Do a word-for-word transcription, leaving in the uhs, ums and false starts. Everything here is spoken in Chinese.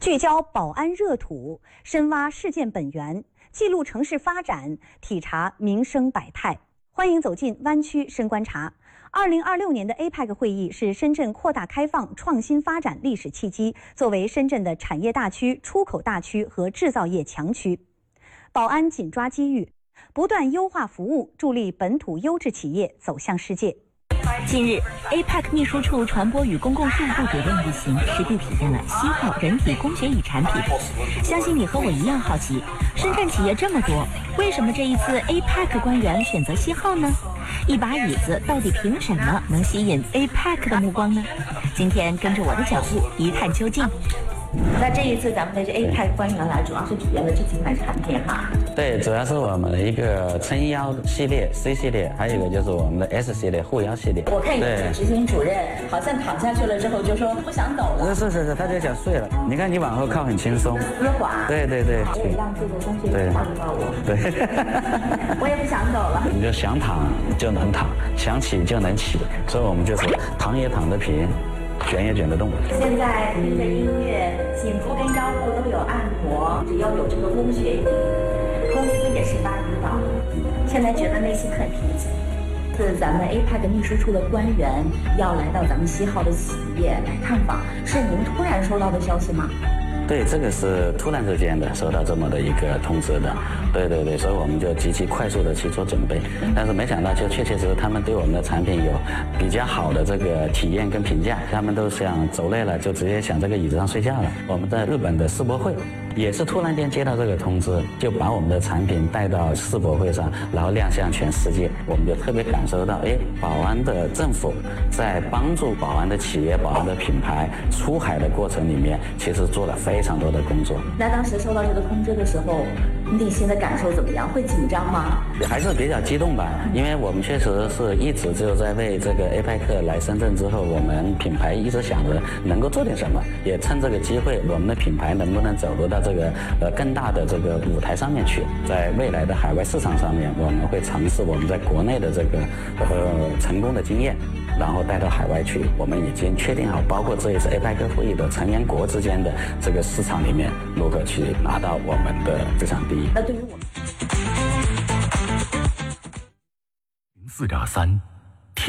聚焦宝安热土，深挖事件本源，记录城市发展，体察民生百态。欢迎走进湾区深观察。二零二六年的 A P E C 会议是深圳扩大开放、创新发展历史契机。作为深圳的产业大区、出口大区和制造业强区，宝安紧抓机遇，不断优化服务，助力本土优质企业走向世界。 近日 ，A P E C 秘书处传播与公共事务部主任一行实地体验了西浩人体工学椅产品。相信你和我一样好奇，深圳企业这么多，为什么这一次 A P E C 官员选择西浩呢？一把椅子到底凭什么能吸引 A P E C 的目光呢？今天跟着我的脚步一探究竟。那这一次咱们的这 A P E C 官员来，主要是体验了这几款产品哈。 对，主要是我们的一个撑腰系列 C 系列，还有一个就是我们的 S 系列护腰系列。 我看有个执行主任好像躺下去了之后就说不想抖了。 是是是，他就想睡了。你看你往后靠很轻松， 丝滑。 对对对。 可以让这个东西照顾到我。 对。 我也不想抖了。 你就想躺就能躺，想起就能起，所以我们就是躺也躺得平。卷也卷得动。 现在听着音乐，颈部跟腰部都有按摩，只要有这个工学椅，公司也是八指导。现在觉得内心很平静。是咱们 A P E C 秘书处的官员要来到咱们西浩的企业来探访，是您突然收到的消息吗？ 对，这个是突然之间的收到这么的一个通知的，对对对，所以我们就极其快速的去做准备，但是没想到就确确实实他们对我们的产品有比较好的这个体验跟评价，他们都想走累了就直接想这个椅子上睡觉了。我们在日本的世博会也是突然间接到这个通知，就把我们的产品带到世博会上，然后亮相全世界，我们就特别感受到，哎，宝安的政府在帮助宝安的企业、宝安的品牌出海的过程里面，其实做了非常非常多的工作。 那当时收到这个通知的时候，内心的感受怎么样？会紧张吗？ 还是比较激动吧，因为我们确实是一直就在为这个 A P E C 来深圳之后，我们品牌一直想着能够做点什么，也趁这个机会，我们的品牌能不能走入到这个呃更大的这个舞台上面去，在未来的海外市场上面，我们会尝试我们在国内的这个呃成功的经验，然后带到海外去。我们已经确定好，包括这一次 A P E C 会议的成员国之间的这个市场里面，如何去拿到我们的市场第一。 那对于我们四点三